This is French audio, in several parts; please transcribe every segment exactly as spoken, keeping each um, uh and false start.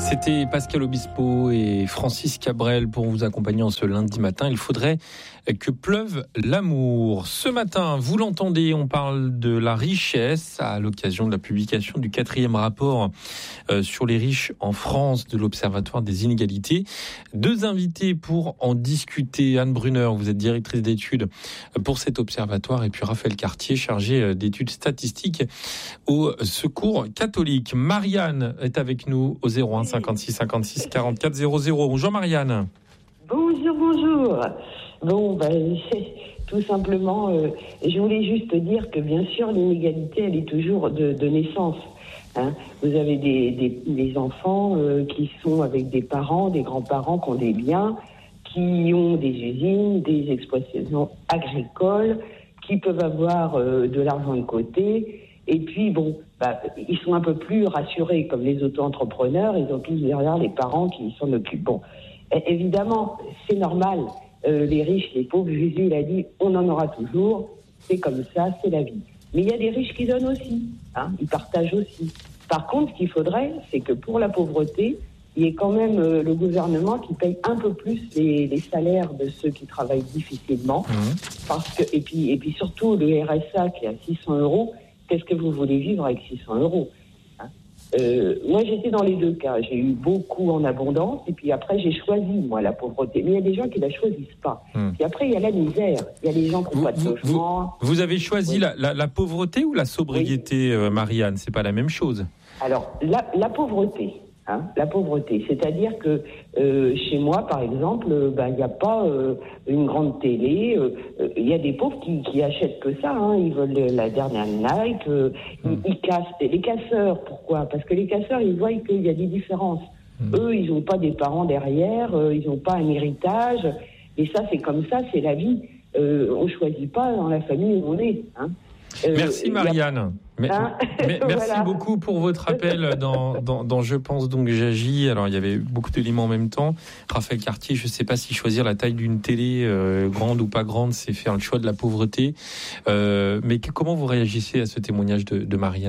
C'était Pascal Obispo et Francis Cabrel pour vous accompagner en ce lundi matin. Il faudrait que pleuve l'amour. Ce matin, vous l'entendez, on parle de la richesse à l'occasion de la publication du quatrième rapport euh, sur les riches en France de l'Observatoire des inégalités. Deux invités pour en discuter. Anne Brunner, vous êtes directrice d'études pour cet observatoire, et puis Raphaël Cartier, chargé d'études statistiques au Secours catholique. Marianne est avec nous au zéro un cinquante-six cinquante-six quarante-quatre zéro zéro. Bonjour Marianne. Bonjour, bonjour. Bon, ben, tout simplement, euh, je voulais juste dire que bien sûr, l'inégalité, elle est toujours de, de naissance. Hein. Vous avez des, des, des enfants euh, qui sont avec des parents, des grands-parents qui ont des biens, qui ont des usines, des exploitations agricoles, qui peuvent avoir euh, de l'argent de côté. Et puis, bon, bah, ils sont un peu plus rassurés, comme les auto-entrepreneurs, ils ont tous derrière les parents qui s'en occupent. Bon, évidemment, c'est normal. Euh, les riches, les pauvres, Jésus, il a dit, on en aura toujours. C'est comme ça, c'est la vie. Mais il y a des riches qui donnent aussi. Hein, ils partagent aussi. Par contre, ce qu'il faudrait, c'est que pour la pauvreté, il y ait quand même euh, le gouvernement qui paye un peu plus les, les salaires de ceux qui travaillent difficilement. Mmh. Parce que, et puis, et puis surtout, le R S A qui est à six cents euros, qu'est-ce que vous voulez vivre avec six cents euros? Hein, euh, moi, j'étais dans les deux cas. J'ai eu beaucoup en abondance, et puis après, j'ai choisi, moi, la pauvreté. Mais il y a des gens qui la choisissent pas. Hum. Puis après, il y a la misère. Il y a les gens qui n'ont pas de logement. Vous, vous avez choisi oui. la, la, la pauvreté ou la sobriété, oui. euh, Marianne? C'est pas la même chose. Alors, la, la pauvreté. Hein, la pauvreté, c'est-à-dire que euh, chez moi, par exemple, il euh, n'y ben, a pas euh, une grande télé. Il euh, euh, y a des pauvres qui, qui achètent que ça. Hein, ils veulent la dernière Nike. Euh, mmh. ils, ils cassent. Et les casseurs, pourquoi? Parce que les casseurs, ils voient qu'il y a des différences. Mmh. Eux, ils n'ont pas des parents derrière. Euh, ils n'ont pas un héritage. Et ça, c'est comme ça, c'est la vie. Euh, on ne choisit pas dans la famille où on est. Hein. Euh, Merci Marianne. Mais, hein mais, merci voilà. beaucoup pour votre appel dans, dans, dans Je pense donc j'agis. Alors il y avait beaucoup d'éléments en même temps. Raphaël Cartier, je ne sais pas si choisir la taille d'une télé, euh, grande ou pas grande, c'est faire le choix de la pauvreté. Euh, mais que, comment vous réagissez à ce témoignage de, de Marianne ?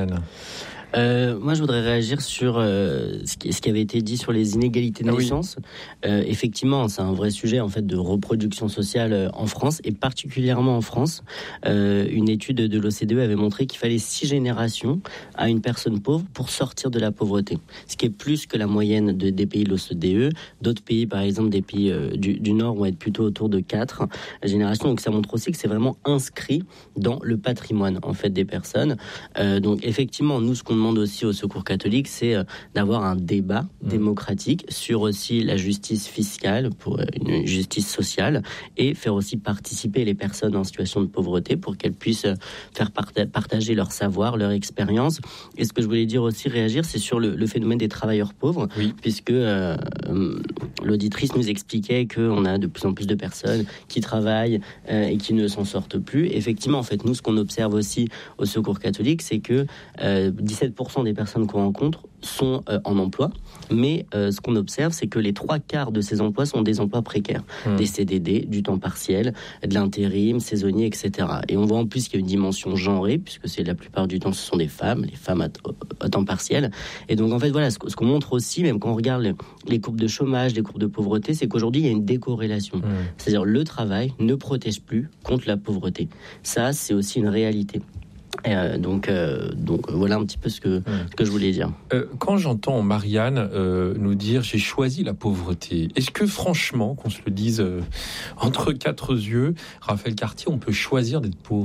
Euh, moi, je voudrais réagir sur euh, ce, qui, ce qui avait été dit sur les inégalités de ah naissance. Oui. Euh, effectivement, c'est un vrai sujet en fait de reproduction sociale en France, et particulièrement en France. Euh, une étude de l'O C D E avait montré qu'il fallait six générations à une personne pauvre pour sortir de la pauvreté, ce qui est plus que la moyenne de, des pays de l'O C D E. D'autres pays, par exemple des pays euh, du, du Nord, vont être plutôt autour de quatre générations. Donc ça montre aussi que c'est vraiment inscrit dans le patrimoine en fait des personnes. Euh, donc effectivement, nous, ce qu'on demande aussi au Secours catholique, c'est euh, d'avoir un débat mmh. démocratique sur aussi la justice fiscale, pour euh, une justice sociale, et faire aussi participer les personnes en situation de pauvreté pour qu'elles puissent euh, faire part- partager leur savoir, leur expérience. Et ce que je voulais dire aussi, réagir, c'est sur le, le phénomène des travailleurs pauvres, oui. puisque euh, euh, l'auditrice nous expliquait qu'on a de plus en plus de personnes qui travaillent euh, et qui ne s'en sortent plus. Effectivement, en fait, nous, ce qu'on observe aussi au Secours catholique, c'est que euh, dix-sept pour cent des personnes qu'on rencontre sont euh, en emploi, mais euh, ce qu'on observe, c'est que les trois quarts de ces emplois sont des emplois précaires, mmh. des C D D, du temps partiel, de l'intérim, saisonnier, et cetera. Et on voit en plus qu'il y a une dimension genrée, puisque c'est la plupart du temps, ce sont des femmes, les femmes à, t- à temps partiel. Et donc, en fait, voilà, ce, ce qu'on montre aussi, même quand on regarde les, les courbes de chômage, les courbes de pauvreté, c'est qu'aujourd'hui, il y a une décorrélation. Mmh. C'est-à-dire, le travail ne protège plus contre la pauvreté. Ça, c'est aussi une réalité. Euh, donc, euh, donc voilà un petit peu ce que, mmh. ce que je voulais dire. Euh, quand j'entends Marianne euh, nous dire j'ai choisi la pauvreté, est-ce que franchement, qu'on se le dise euh, entre quatre yeux, Raphaël Cartier, on peut choisir d'être pauvre ?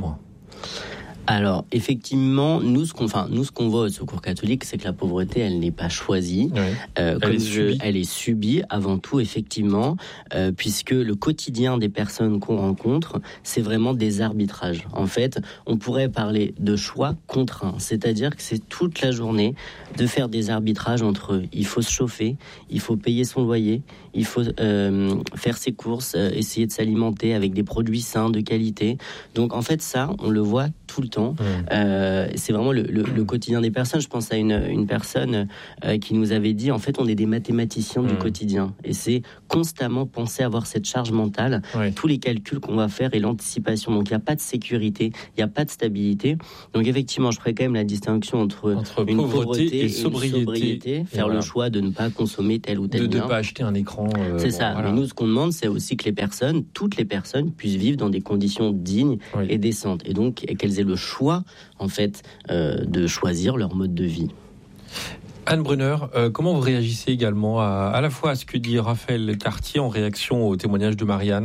Alors, effectivement, nous ce qu'on, enfin, nous ce qu'on voit au Secours catholique, c'est que la pauvreté, elle n'est pas choisie. Oui. Euh, comme elle, est je, subie. elle est subie avant tout, effectivement, euh, puisque le quotidien des personnes qu'on rencontre, c'est vraiment des arbitrages. En fait, on pourrait parler de choix contraints, c'est-à-dire que c'est toute la journée de faire des arbitrages entre il faut se chauffer, il faut payer son loyer, il faut euh, faire ses courses, euh, essayer de s'alimenter avec des produits sains, de qualité. Donc, en fait, ça, on le voit tout le temps. Mmh. Euh, c'est vraiment le, le, le quotidien des personnes. Je pense à une, une personne euh, qui nous avait dit, en fait, on est des mathématiciens mmh. du quotidien. Et c'est constamment penser avoir cette charge mentale, oui. tous les calculs qu'on va faire et l'anticipation. Donc, il n'y a pas de sécurité, il n'y a pas de stabilité. Donc, effectivement, je ferai quand même la distinction entre, entre une pauvreté, pauvreté et, et sobriété. Une sobriété faire voilà. le choix de ne pas consommer tel ou tel bien. De bien. ne pas acheter un écran. Euh, c'est bon, ça. voilà. Mais nous, ce qu'on demande, c'est aussi que les personnes, toutes les personnes, puissent vivre dans des conditions dignes oui. et décentes. Et donc, qu'elles aient le choix, en fait, euh, de choisir leur mode de vie. Anne Brunner, euh, comment vous réagissez également à, à la fois à ce que dit Raphaël Cartier en réaction au témoignage de Marianne ?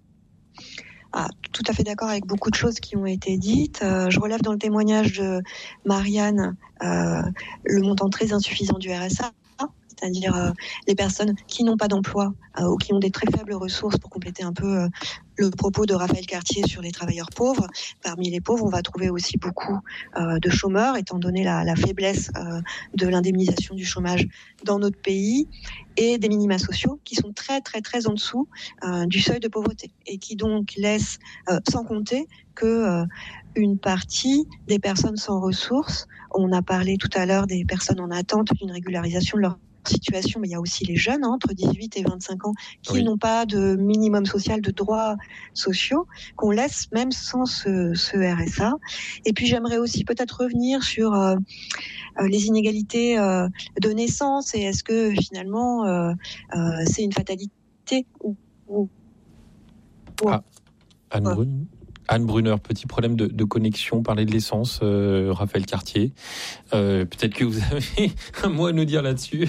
Ah, tout à fait d'accord avec beaucoup de choses qui ont été dites. Euh, je relève dans le témoignage de Marianne euh, le montant très insuffisant du R S A, c'est-à-dire euh, les personnes qui n'ont pas d'emploi euh, ou qui ont des très faibles ressources, pour compléter un peu euh, le propos de Raphaël Cartier sur les travailleurs pauvres. Parmi les pauvres, on va trouver aussi beaucoup euh, de chômeurs, étant donné la, la faiblesse euh, de l'indemnisation du chômage dans notre pays, et des minima sociaux qui sont très très très en dessous euh, du seuil de pauvreté, et qui donc laissent, euh, sans compter que euh, une partie des personnes sans ressources, on a parlé tout à l'heure des personnes en attente d'une régularisation de leur situation, mais il y a aussi les jeunes hein, entre dix-huit et vingt-cinq ans qui oui. n'ont pas de minimum social, de droits sociaux, qu'on laisse même sans ce, ce R S A. Et puis j'aimerais aussi peut-être revenir sur euh, les inégalités euh, de naissance, et est-ce que finalement euh, euh, c'est une fatalité ou, ou, ou ah, Anne euh, Brune. Anne Brunner, petit problème de, de connexion, parler de l'essence, euh, Raphaël Cartier. Euh, peut-être que vous avez un mot à nous dire là-dessus.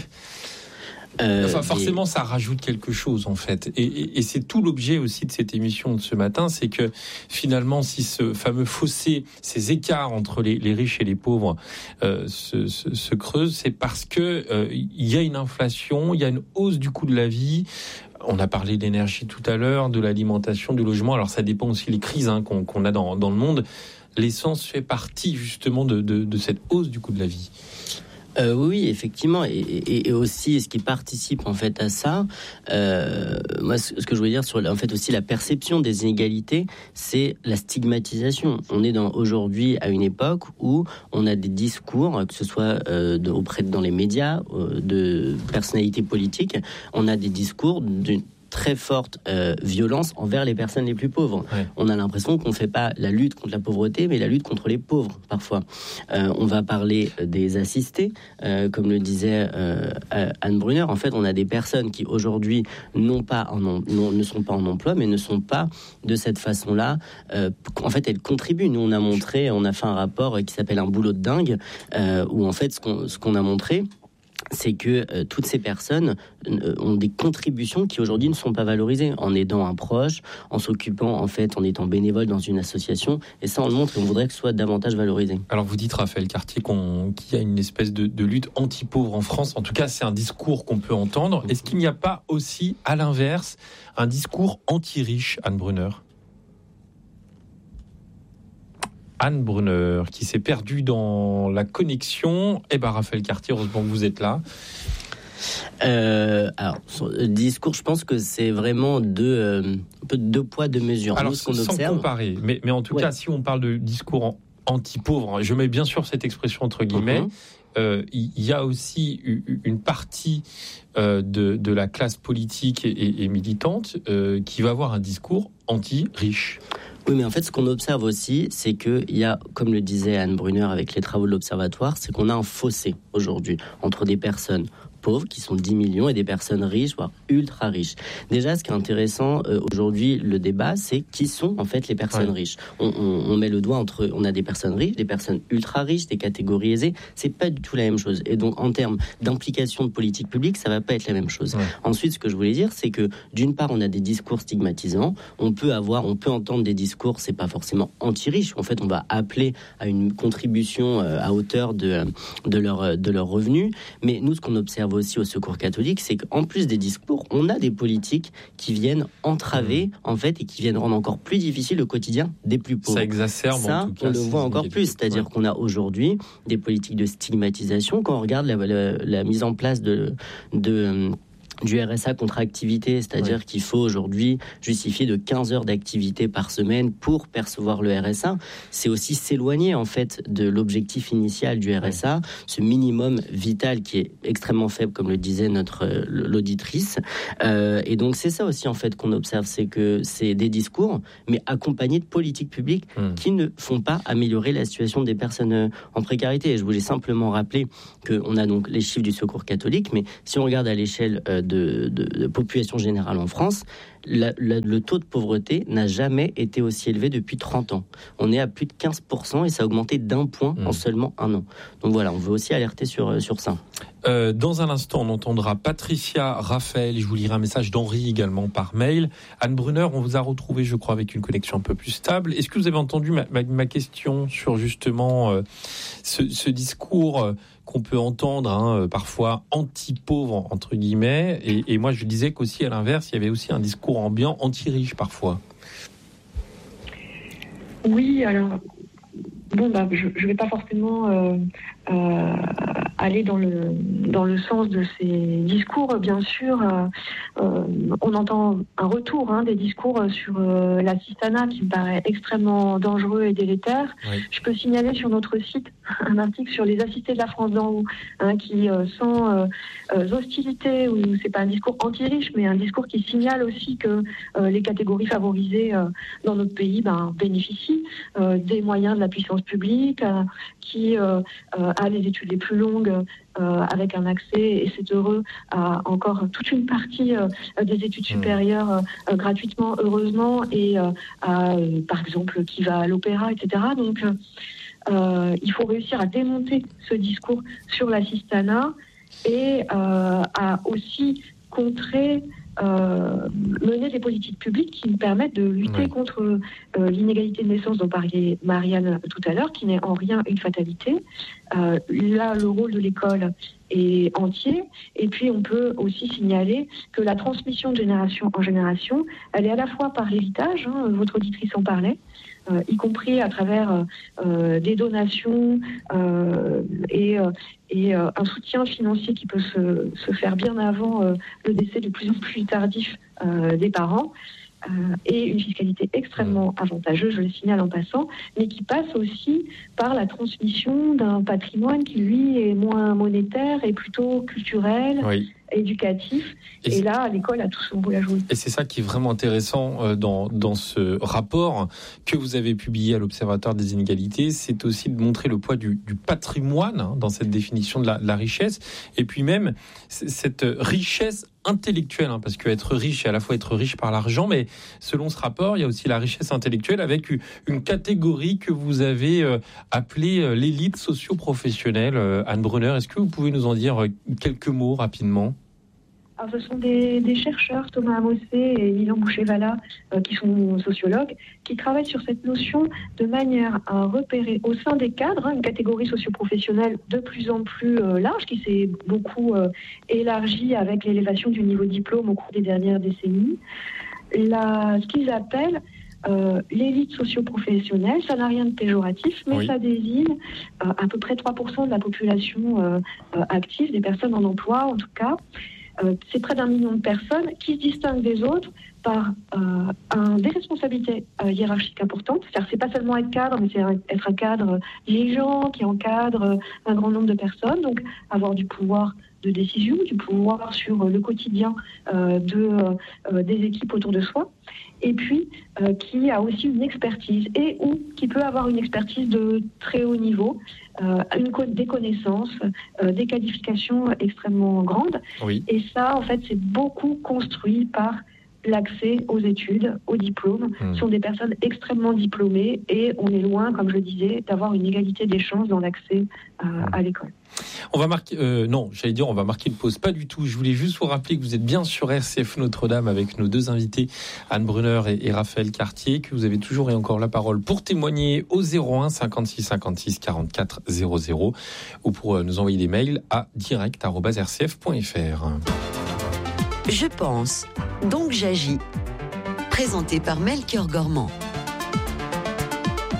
Euh, enfin, forcément, et... ça rajoute quelque chose, en fait. Et, et, et c'est tout l'objet aussi de cette émission de ce matin, c'est que finalement, si ce fameux fossé, ces écarts entre les, les riches et les pauvres euh, se, se, se creusent, c'est parce que euh, il y a une inflation, il y a une hausse du coût de la vie. On a parlé de l'énergie tout à l'heure, de l'alimentation, du logement. Alors, ça dépend aussi des crises hein, qu'on, qu'on a dans, dans le monde. L'essence fait partie, justement, de, de, de cette hausse du coût de la vie. Euh, oui, effectivement, et, et, et aussi ce qui participe en fait à ça, euh, moi ce que je voulais dire sur en fait aussi la perception des inégalités, c'est la stigmatisation. On est dans, aujourd'hui à une époque où on a des discours, que ce soit euh, de, auprès de, dans les médias, euh, de personnalités politiques, on a des discours d'une très forte euh, violence envers les personnes les plus pauvres. Ouais. On a l'impression qu'on ne fait pas la lutte contre la pauvreté, mais la lutte contre les pauvres, parfois. Euh, on va parler des assistés, euh, comme le disait euh, Anne Brunner. En fait, on a des personnes qui, aujourd'hui, n'ont pas en, non, ne sont pas en emploi, mais ne sont pas de cette façon-là. Euh, en fait, elles contribuent. Nous, on a montré, on a fait un rapport qui s'appelle « Un boulot de dingue euh, », où, en fait, ce qu'on, ce qu'on a montré, c'est que euh, toutes ces personnes euh, ont des contributions qui aujourd'hui ne sont pas valorisées, en aidant un proche, en s'occupant, en fait, en étant bénévole dans une association, et ça on le montre et on voudrait que ce soit davantage valorisé. Alors vous dites, Raphaël Cartier, qu'on, qu'il y a une espèce de, de lutte anti-pauvre en France, en tout cas c'est un discours qu'on peut entendre. Est-ce qu'il n'y a pas aussi, à l'inverse, un discours anti-riche, Anne Brunner ? Anne Brunner, qui s'est perdue dans la connexion. Eh bien, Raphaël Cartier, heureusement que vous êtes là. Euh, alors, le discours, je pense que c'est vraiment deux, euh, un peu deux poids, deux mesures. Alors, Nous, ce qu'on sans observe, comparer, mais, mais en tout ouais. cas, si on parle de discours anti-pauvre, je mets bien sûr cette expression entre guillemets, uh-huh. euh, il y a aussi une partie euh, de, de la classe politique et, et, et militante euh, qui va avoir un discours anti-riche. Oui, mais en fait, ce qu'on observe aussi, c'est qu'il y a, comme le disait Anne Brunner avec les travaux de l'Observatoire, c'est qu'on a un fossé aujourd'hui entre des personnes pauvres, qui sont dix millions, et des personnes riches, voire ultra riches. Déjà, ce qui est intéressant euh, aujourd'hui, le débat, c'est qui sont en fait les personnes ouais. riches. On, on, on met le doigt entre, on a des personnes riches, des personnes ultra riches, des catégories aisées. C'est pas du tout la même chose. Et donc, en termes d'implication de politique publique, ça va pas être la même chose. Ouais. Ensuite, ce que je voulais dire, c'est que d'une part, on a des discours stigmatisants. On peut avoir, on peut entendre des discours, c'est pas forcément anti-riches. En fait, on va appeler à une contribution euh, à hauteur de de leur de leurs revenus. Mais nous, ce qu'on observe aussi au Secours catholique, c'est qu'en plus des discours, on a des politiques qui viennent entraver, mmh. en fait, et qui viennent rendre encore plus difficile le quotidien des plus pauvres. Ça exacerbe, ça, en tout cas. On le voit encore plus, c'est-à-dire ouais. qu'on a aujourd'hui des politiques de stigmatisation. Quand on regarde la, la, la mise en place de... de du R S A contre activité, c'est-à-dire oui. qu'il faut aujourd'hui justifier de quinze heures d'activité par semaine pour percevoir le R S A. C'est aussi s'éloigner en fait de l'objectif initial du R S A, oui. ce minimum vital qui est extrêmement faible, comme le disait notre l'auditrice. Euh, et donc c'est ça aussi en fait qu'on observe, c'est que c'est des discours, mais accompagnés de politiques publiques mmh. qui ne font pas améliorer la situation des personnes en précarité. Et je voulais simplement rappeler qu'on a donc les chiffres du Secours catholique, mais si on regarde à l'échelle de, de, de population générale en France, la, la, le taux de pauvreté n'a jamais été aussi élevé depuis trente ans. On est à plus de quinze pour cent et ça a augmenté d'un point mmh. en seulement un an. Donc voilà, on veut aussi alerter sur, sur ça. Euh, dans un instant, on entendra Patricia, Raphaël, et je vous lirai un message d'Henri également par mail. Anne Brunner, on vous a retrouvé, je crois, avec une connexion un peu plus stable. Est-ce que vous avez entendu ma, ma, ma question sur justement euh, ce, ce discours euh, qu'on peut entendre hein, parfois anti-pauvre, entre guillemets, et, et moi je disais qu'aussi à l'inverse, il y avait aussi un discours ambiant anti-riche parfois. Oui, alors, bon, bah, je ne vais pas forcément euh, euh, aller dans le, dans le sens de ces discours, bien sûr. Euh, euh, on entend un retour hein, des discours sur euh, l'assistanat qui me paraît extrêmement dangereux et délétère. Oui. Je peux signaler sur notre site un article sur les assistés de la France d'en haut, hein, qui euh, sans euh, euh, hostilité, où c'est pas un discours anti-riche, mais un discours qui signale aussi que euh, les catégories favorisées euh, dans notre pays ben, bénéficient euh, des moyens de la puissance publique, euh, qui euh, euh, a les études les plus longues euh, avec un accès, et c'est heureux, à encore toute une partie euh, des études supérieures euh, gratuitement, heureusement, et euh, à, euh, par exemple, qui va à l'opéra, et cetera. Donc, euh, Euh, il faut réussir à démonter ce discours sur l'assistanat et euh, à aussi contrer, euh, mener des politiques publiques qui nous permettent de lutter oui. contre euh, l'inégalité de naissance dont parlait Marianne tout à l'heure, qui n'est en rien une fatalité. Euh, là, le rôle de l'école est entier. Et puis, on peut aussi signaler que la transmission de génération en génération, elle est à la fois par l'héritage, hein, votre auditrice en parlait, Euh, y compris à travers euh, des donations euh, et, euh, et euh, un soutien financier qui peut se, se faire bien avant euh, le décès de plus en plus tardif euh, des parents. Euh, et une fiscalité extrêmement avantageuse, je le signale en passant, mais qui passe aussi par la transmission d'un patrimoine qui, lui, est moins monétaire et plutôt culturel, oui. éducatif. Et, et là, l'école a tout son rôle à jouer. Et c'est ça qui est vraiment intéressant dans, dans ce rapport que vous avez publié à l'Observatoire des inégalités, c'est aussi de montrer le poids du, du patrimoine hein, dans cette définition de la, la richesse, et puis même cette richesse intellectuelle, hein, parce qu'être riche, c'est à la fois être riche par l'argent, mais selon ce rapport, il y a aussi la richesse intellectuelle avec une catégorie que vous avez euh, appelée euh, l'élite socio-professionnelle. Euh, Anne Brunner, est-ce que vous pouvez nous en dire euh, quelques mots rapidement ? Alors, ce sont des, des chercheurs, Thomas Amossé et Milan Boucher-Valla, euh, qui sont sociologues, qui travaillent sur cette notion de manière à repérer au sein des cadres hein, une catégorie socio-professionnelle de plus en plus euh, large, qui s'est beaucoup euh, élargie avec l'élévation du niveau de diplôme au cours des dernières décennies. La, ce qu'ils appellent Euh, l'élite socio-professionnelle, ça n'a rien de péjoratif, mais oui. ça désigne euh, à peu près trois pour cent de la population euh, euh, active, des personnes en emploi en tout cas. Euh, c'est près d'un million de personnes qui se distinguent des autres par euh, un, des responsabilités euh, hiérarchiques importantes. C'est-à-dire que c'est pas seulement être cadre, mais c'est être un cadre dirigeant qui encadre un grand nombre de personnes, donc avoir du pouvoir de décision, du pouvoir sur le quotidien euh, de, euh, des équipes autour de soi, et puis euh, qui a aussi une expertise, et ou qui peut avoir une expertise de très haut niveau, euh, une, des connaissances, euh, des qualifications extrêmement grandes. Oui. Et ça, en fait, c'est beaucoup construit par l'accès aux études, aux diplômes. Mmh. Ce sont des personnes extrêmement diplômées et on est loin, comme je le disais, d'avoir une égalité des chances dans l'accès euh, mmh. à l'école. On va marquer, euh, non, j'allais dire, on va marquer une pause. Pas du tout. Je voulais juste vous rappeler que vous êtes bien sur R C F Notre-Dame avec nos deux invités, Anne Brunner et, et Raphaël Cartier, que vous avez toujours et encore la parole pour témoigner au zéro un cinquante-six cinquante-six quarante-quatre zéro zéro ou pour euh, nous envoyer des mails à direct arobase r c f point f r. Je pense, donc j'agis. Présenté par Melchior Gormand.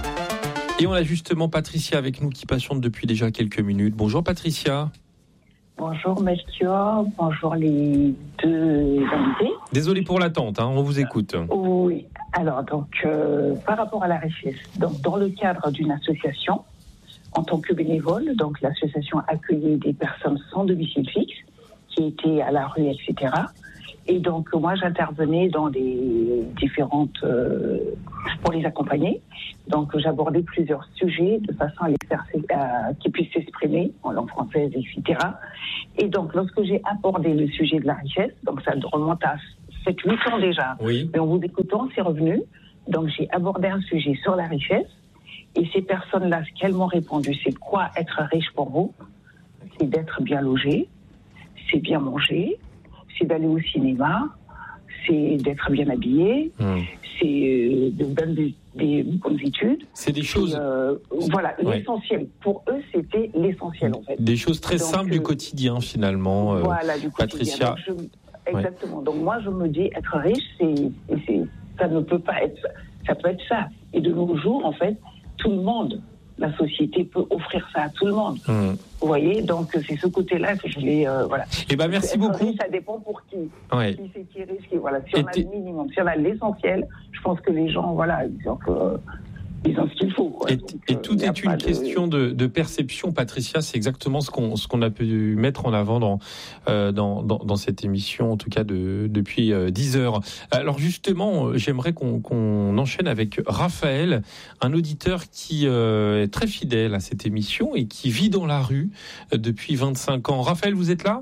Et on a justement Patricia avec nous qui patiente depuis déjà quelques minutes. Bonjour Patricia. Bonjour Melchior, bonjour les deux invités. Désolé pour l'attente, hein, on vous écoute. Oui, alors donc euh, par rapport à la richesse, donc dans le cadre d'une association, en tant que bénévole, donc l'association accueillait des personnes sans domicile fixe, qui étaient à la rue, et cetera. Et donc moi j'intervenais dans les différentes euh, pour les accompagner. Donc j'abordais plusieurs sujets de façon à les faire à, qu'ils puissent s'exprimer en langue française, et cetera. Et donc lorsque j'ai abordé le sujet de la richesse, donc ça remonte à sept huit ans déjà. Oui. Mais en vous écoutant, c'est revenu. Donc j'ai abordé un sujet sur la richesse. Et ces personnes-là, ce qu'elles m'ont répondu, c'est quoi être riche pour vous? C'est d'être bien logé, c'est bien manger, c'est d'aller au cinéma, c'est d'être bien habillé, mmh. c'est euh, de donner des, des bonnes études. C'est des choses... Euh, voilà, ouais. L'essentiel. Pour eux, c'était l'essentiel, en fait. Des choses très Donc, simples euh, du quotidien, finalement, euh, voilà, du Patricia. Quotidien. Donc, je, exactement. Ouais. Donc moi, je me dis, être riche, c'est, c'est, ça ne peut pas être... Ça peut être ça. Et de nos jours, en fait, tout le monde, la société peut offrir ça à tout le monde. Mmh. Vous voyez, donc c'est ce côté-là que je voulais, euh, voilà. Eh ben merci être beaucoup. Riche, ça dépend pour qui. Ouais. Qui c'est qui est riche, qui, voilà. Si on a le minimum, si on a l'essentiel, je pense que les gens, voilà, ils ont, euh, ils ont ce qu'il faut. Quoi. Et, donc, et euh, tout est une de... question de, de perception, Patricia. C'est exactement ce qu'on, ce qu'on a pu mettre en avant dans, euh, dans, dans, dans cette émission, en tout cas de, depuis euh, dix heures. Alors justement, j'aimerais qu'on, qu'on enchaîne avec Raphaël, un auditeur qui euh, est très fidèle à cette émission et qui vit dans la rue euh, depuis vingt-cinq ans. Raphaël, vous êtes là ?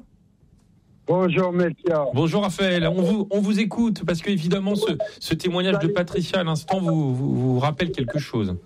Bonjour Melchior. Bonjour Raphaël, on vous, on vous écoute parce que évidemment ce, ce témoignage de Patricia à l'instant vous, vous, vous rappelle quelque chose.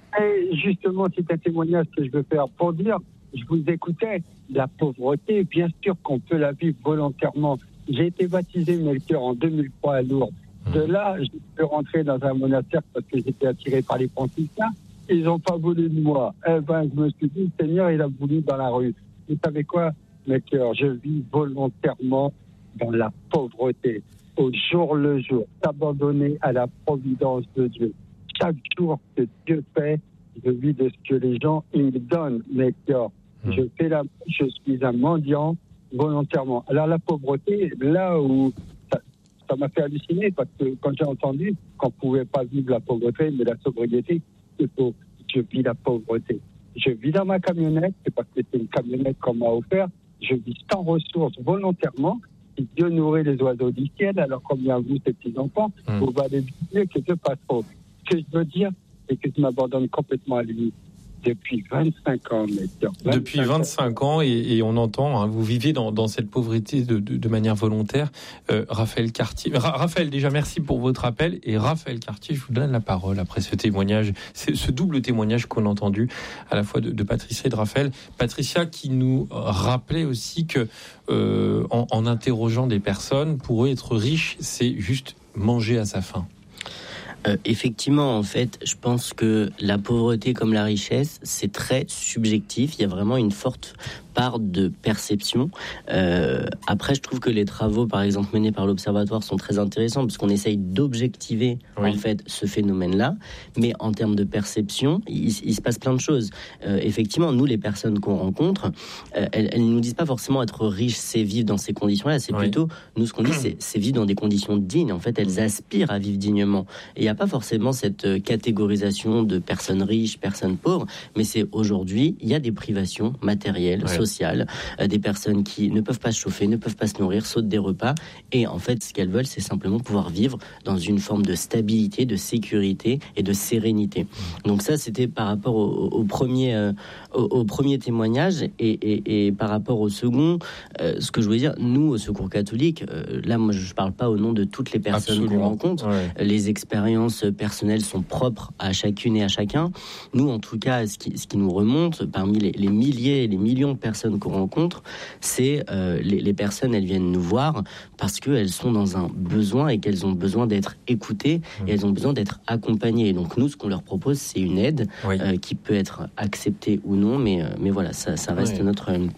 Et justement, c'est un témoignage que je veux faire pour dire, je vous écoutais, la pauvreté, bien sûr qu'on peut la vivre volontairement. J'ai été baptisé Melchior en deux mille trois à Lourdes. De là, je peux rentrer dans un monastère parce que j'étais attiré par les franciscains. Ils n'ont pas voulu de moi. Eh ben, je me suis dit, le Seigneur, il a voulu dans la rue. Vous savez quoi? Mais que je vis volontairement dans la pauvreté, au jour le jour, s'abandonner à la providence de Dieu. Chaque jour que Dieu fait, je vis de ce que les gens ils me donnent. Mais que je fais la, je suis un mendiant volontairement. Alors la pauvreté, là où ça, ça m'a fait halluciner, parce que quand j'ai entendu qu'on ne pouvait pas vivre la pauvreté, mais la sobriété, c'est faux. Je vis la pauvreté. Je vis dans ma camionnette, c'est parce que c'est une camionnette qu'on m'a offert. Je vis sans ressources volontairement. Si Dieu nourrit les oiseaux du ciel, alors combien vous, ces petits-enfants, mmh. vous valez mieux que Dieu pas trop. Ce que je veux dire, c'est que je m'abandonne complètement à lui depuis vingt-cinq ans. vingt-cinq depuis vingt-cinq ans, et, et on entend, hein, vous vivez dans, dans cette pauvreté de, de, de manière volontaire. Euh, Raphaël Cartier. Ra- Raphaël, déjà, merci pour votre appel. Et Raphaël Cartier, je vous donne la parole après ce témoignage, c'est ce double témoignage qu'on a entendu, à la fois de, de Patricia et de Raphaël. Patricia qui nous rappelait aussi que, euh, en, en interrogeant des personnes, pour eux, être riche, c'est juste manger à sa faim. Euh, effectivement, en fait, je pense que la pauvreté comme la richesse, c'est très subjectif. Il y a vraiment une forte part de perception. Euh, après, je trouve que les travaux, par exemple, menés par l'Observatoire sont très intéressants parce qu'on essaye d'objectiver, oui. en fait, ce phénomène-là. Mais en termes de perception, il, il se passe plein de choses. Euh, effectivement, nous, les personnes qu'on rencontre, euh, elles, elles nous disent pas forcément être riches, c'est vivre dans ces conditions-là. C'est oui. plutôt, nous, ce qu'on dit, c'est, c'est vivre dans des conditions dignes. En fait, elles aspirent à vivre dignement. Et il n'y a pas forcément cette catégorisation de personnes riches, personnes pauvres, mais c'est aujourd'hui, il y a des privations matérielles, ouais. sociales, euh, des personnes qui ne peuvent pas se chauffer, ne peuvent pas se nourrir, sautent des repas, et en fait, ce qu'elles veulent, c'est simplement pouvoir vivre dans une forme de stabilité, de sécurité et de sérénité. Donc ça, c'était par rapport au, au, premier, euh, au, au premier témoignage, et, et, et par rapport au second, euh, ce que je voulais dire, nous, au Secours catholique, euh, là, moi, je ne parle pas au nom de toutes les personnes Absolument. qu'on rencontre, ouais. les expériences personnelles sont propres à chacune et à chacun. Nous, en tout cas, ce qui, ce qui nous remonte, parmi les, les milliers et les millions de personnes qu'on rencontre, c'est euh, les, les personnes, elles viennent nous voir parce qu'elles sont dans un besoin et qu'elles ont besoin d'être écoutées mmh. et elles ont besoin d'être accompagnées. Et donc nous, ce qu'on leur propose, c'est une aide oui. euh, qui peut être acceptée ou non, mais, euh, mais voilà, ça, ça reste oui. notre... Euh,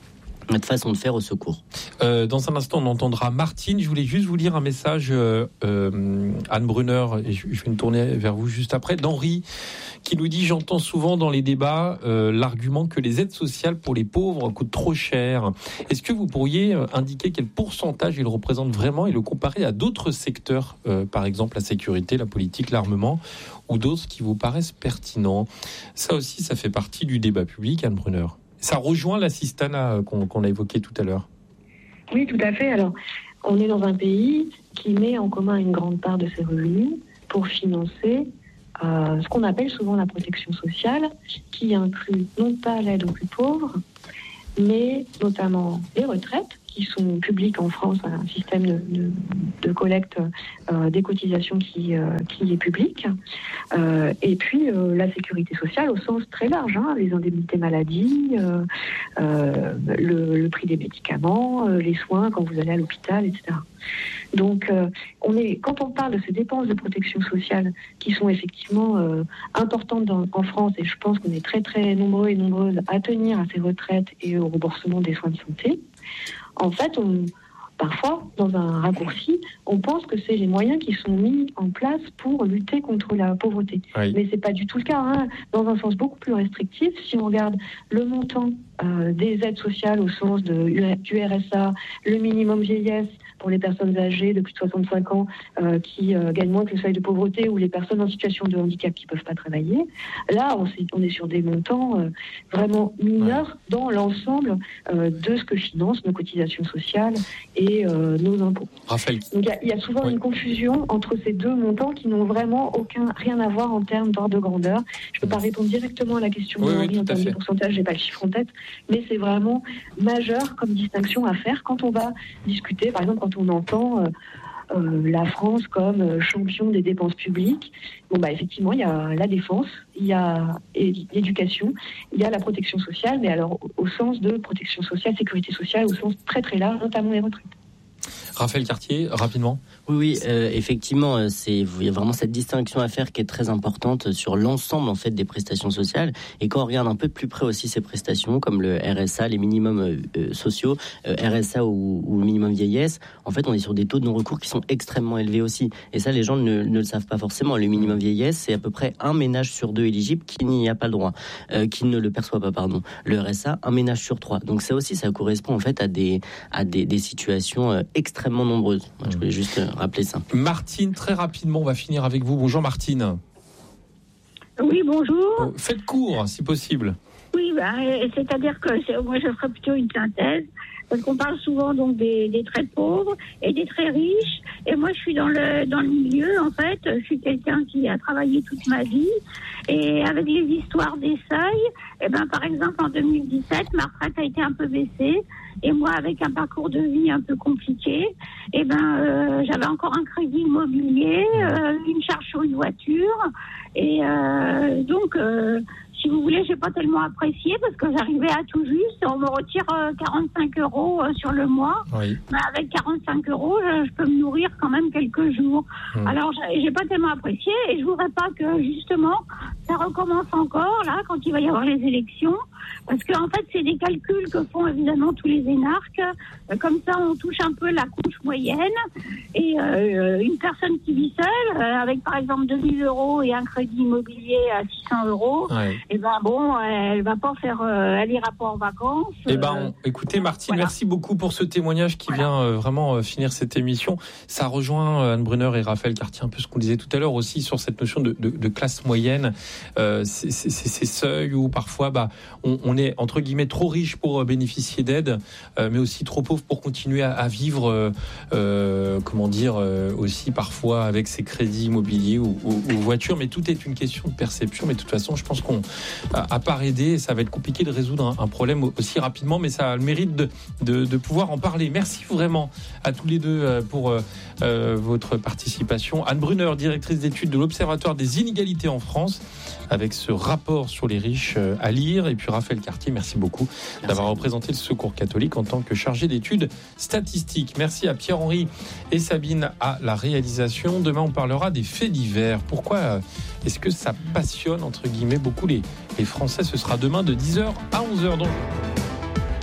notre façon de faire au secours. Euh, dans un instant, on entendra Martine. Je voulais juste vous lire un message, euh, euh, Anne Brunner, et je, je vais me tourner vers vous juste après, d'Henri, qui nous dit « J'entends souvent dans les débats euh, l'argument que les aides sociales pour les pauvres coûtent trop cher. Est-ce que vous pourriez indiquer quel pourcentage ils représentent vraiment et le comparer à d'autres secteurs, euh, par exemple la sécurité, la politique, l'armement, ou d'autres qui vous paraissent pertinents ?» Ça aussi, ça fait partie du débat public, Anne Brunner. Ça rejoint l'assistanat qu'on, qu'on a évoqué tout à l'heure. Oui, tout à fait. Alors, on est dans un pays qui met en commun une grande part de ses revenus pour financer euh, ce qu'on appelle souvent la protection sociale, qui inclut non pas l'aide aux plus pauvres, mais notamment les retraites, qui sont publiques en France, un système de, de, de collecte euh, des cotisations qui, euh, qui est public, euh, et puis euh, la sécurité sociale au sens très large, hein, les indemnités maladie, euh, euh, le, le prix des médicaments, euh, les soins quand vous allez à l'hôpital, et cetera. Donc, euh, on est, quand on parle de ces dépenses de protection sociale qui sont effectivement euh, importantes dans, en France, et je pense qu'on est très très nombreux et nombreuses à tenir à ces retraites et au remboursement des soins de santé, en fait, on, parfois, dans un raccourci, on pense que c'est les moyens qui sont mis en place pour lutter contre la pauvreté. Oui. Mais c'est pas du tout le cas, hein. Dans un sens beaucoup plus restrictif, si on regarde le montant euh, des aides sociales au sens de, du R S A, le minimum vieillesse pour les personnes âgées de plus de soixante-cinq ans euh, qui euh, gagnent moins que le seuil de pauvreté, ou les personnes en situation de handicap qui ne peuvent pas travailler, là, on, on est sur des montants euh, vraiment mineurs ouais. dans l'ensemble euh, de ce que financent nos cotisations sociales et euh, nos impôts. Raphaël. Donc il y, y a souvent oui. une confusion entre ces deux montants qui n'ont vraiment aucun, rien à voir en termes d'ordre de grandeur. Je ne peux pas répondre directement à la question oui, de oui, en termes de pourcentage, je n'ai pas le chiffre en tête, mais c'est vraiment majeur comme distinction à faire quand on va discuter, par exemple, quand on entend euh, euh, la France comme euh, champion des dépenses publiques. Bon, bah, effectivement, il y a la défense, il y a l'éducation, il y a la protection sociale, mais alors au, au sens de protection sociale, sécurité sociale, au sens très très large, notamment les retraites. Raphaël Cartier, rapidement. Oui, oui, euh, effectivement, c'est, il y a vraiment cette distinction à faire qui est très importante sur l'ensemble en fait des prestations sociales. Et quand on regarde un peu de plus près aussi ces prestations, comme le R S A, les minimums euh, sociaux, euh, R S A ou, ou le minimum vieillesse, en fait, on est sur des taux de non-recours qui sont extrêmement élevés aussi. Et ça, les gens ne, ne le savent pas forcément. Le minimum vieillesse, c'est à peu près un ménage sur deux éligible qui n'y a pas le droit, euh, qui ne le perçoit pas, pardon. Le R S A, un ménage sur trois. Donc ça aussi, ça correspond en fait à des à des, des situations euh, extrêmement nombreuses. Moi, je voulais juste euh, rappeler ça. Martine, très rapidement, on va finir avec vous. Bonjour Martine. Oui, bonjour. Euh, faites court, si possible. Oui, bah, c'est-à-dire que c'est, moi, je ferai plutôt une synthèse, parce qu'on parle souvent donc des, des très pauvres et des très riches. Et moi, je suis dans le dans le milieu, en fait. Je suis quelqu'un qui a travaillé toute ma vie. Et avec les histoires des seuils, eh ben, par exemple, en deux mille dix-sept, ma retraite a été un peu baissée. Et moi, avec un parcours de vie un peu compliqué, eh ben, euh, j'avais encore un crédit immobilier, euh, une charge sur une voiture. Et euh, donc, euh, si vous voulez, j'ai pas tellement apprécié parce que j'arrivais à tout juste. On me retire euh, quarante-cinq euros euh, sur le mois. Oui. Mais avec quarante-cinq euros, je, je peux me nourrir quand même quelques jours. Mmh. Alors, j'ai, j'ai pas tellement apprécié et je voudrais pas que, justement, ça recommence encore, là, quand il va y avoir les élections. Parce qu'en en fait, c'est des calculs que font évidemment tous les énarques. Euh, comme ça, on touche un peu la couche moyenne. Et euh, une personne qui vit seule, euh, avec par exemple deux mille euros et un crédit immobilier à six cents euros, ouais. et ben bon, elle va pas faire, euh, elle ira pas en vacances. Eh ben, on, écoutez, Martine, voilà. Merci beaucoup pour ce témoignage qui voilà. vient euh, vraiment euh, finir cette émission. Ça rejoint euh, Anne Brunner et Raphaël Cartier, un peu ce qu'on disait tout à l'heure aussi sur cette notion de, de, de classe moyenne. Euh, c'est, c'est, c'est ces seuils où parfois, bah, on, on est entre guillemets trop riche pour euh, bénéficier d'aide, euh, mais aussi trop pauvre pour continuer à, à vivre, euh, euh, comment dire, euh, aussi parfois avec ses crédits immobiliers ou, ou, ou voitures. Mais tout est une question de perception. Mais de toute façon, je pense qu'on, à, à part aider, ça va être compliqué de résoudre un, un problème aussi rapidement, mais ça a le mérite de, de, de pouvoir en parler. Merci vraiment à tous les deux euh, pour euh, euh, votre participation. Anne Brunner, directrice d'études de l'Observatoire des inégalités en France, avec ce rapport sur les riches euh, à lire, et puis Raphaël Cartier, merci beaucoup merci. d'avoir représenté le Secours catholique en tant que chargé d'études statistiques. Merci à Pierre-Henri et Sabine à la réalisation. Demain, on parlera des faits divers. Pourquoi est-ce que ça passionne, entre guillemets, beaucoup les, les Français ? Ce sera demain de dix heures à onze heures. Donc...